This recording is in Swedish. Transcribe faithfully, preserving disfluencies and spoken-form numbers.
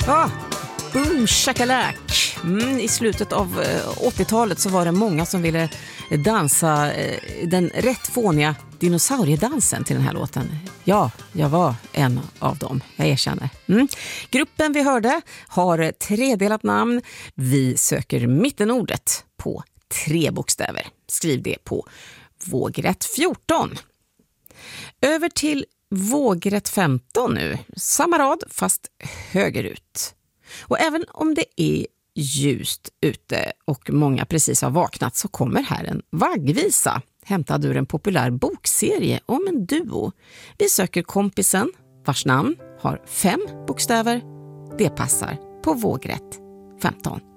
Ah, boom shakalak. Mm, I slutet av åttiotalet så var det många som ville dansa eh, den rätt fåniga dinosauriedansen till den här låten. Ja, jag var en av dem, jag erkänner. Mm. Gruppen vi hörde har tredelat namn. Vi söker mittenordet på tre bokstäver. Skriv det på vågrätt fjorton. Över till vågrätt femton nu. Samma rad fast högerut. Och även om det är ljust ute och många precis har vaknat så kommer här en vaggvisa hämtad ur en populär bokserie om en duo. Vi söker kompisen vars namn har fem bokstäver. Det passar på vågrätt femton.